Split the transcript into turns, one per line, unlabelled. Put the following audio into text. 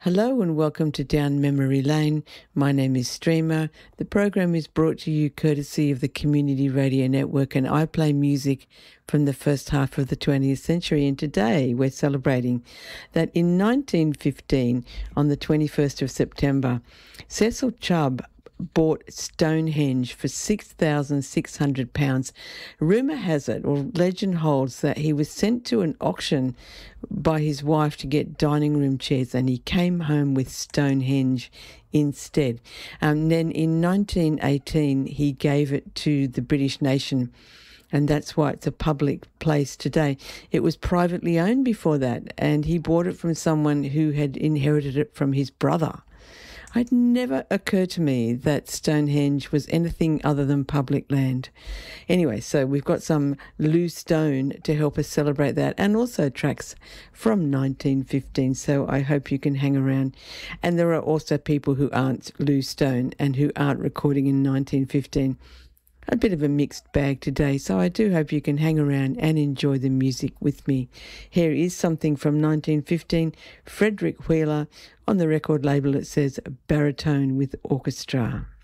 Hello and welcome to Down Memory Lane. My name is Streamer. The program is brought to you courtesy of the Community Radio Network, and I play music from the first half of the 20th century. And today we're celebrating that in 1915, on the 21st of September, Cecil Chubb bought Stonehenge for £6,600. Rumour has it, or legend holds, that he was sent to an auction by his wife to get dining room chairs, and he came home with Stonehenge instead. Then in 1918, he gave it to the British nation, and that's why it's a public place today. It was privately owned before that, and he bought it from someone who had inherited it from his brother. It never occurred to me that Stonehenge was anything other than public land. Anyway, so we've got some Lou Stone to help us celebrate that, and also tracks from 1915, so I hope you can hang around. And there are also people who aren't Lou Stone and who aren't recording in 1915. A bit of a mixed bag today, so I do hope you can hang around and enjoy the music with me. Here is something from 1915, Frederick Wheeler. On the record label it says Baritone with Orchestra.